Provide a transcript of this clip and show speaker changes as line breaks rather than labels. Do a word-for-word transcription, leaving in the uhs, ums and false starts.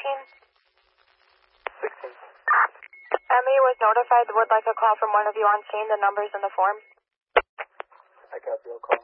sixteen?
sixteen.
Emmy was notified would like a call from one of you on scene. The number's in the form.
I copy. I'll call.